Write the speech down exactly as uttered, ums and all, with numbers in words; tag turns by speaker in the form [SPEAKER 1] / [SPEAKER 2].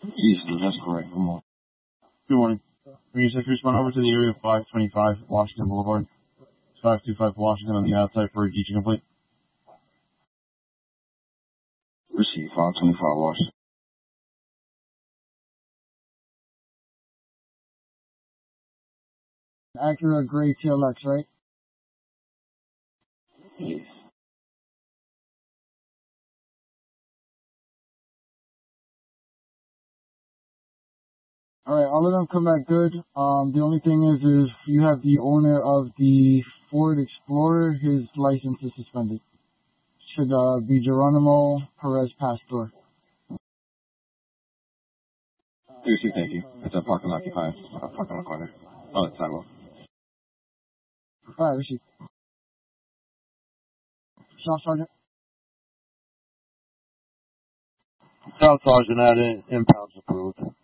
[SPEAKER 1] East, that's correct. Come on.
[SPEAKER 2] Good morning. We use respond over to the area of five twenty-five Washington Boulevard. five two five Washington on the outside for a D J complete.
[SPEAKER 1] Receive five twenty-five Washington.
[SPEAKER 3] Acura Gray T L X, right?
[SPEAKER 1] Yes.
[SPEAKER 3] Alright, all of them come back good. Um, the only thing is, is you have the owner of the Ford Explorer, his license is suspended. Should uh, be Geronimo Perez Pastor.
[SPEAKER 1] Seriously, thank you. It's a parking lot occupied. Uh, parking lot corner. Oh, it's sidewalk.
[SPEAKER 3] Alright, receive. Shop Sergeant.
[SPEAKER 2] South Sergeant, add in impounds approved.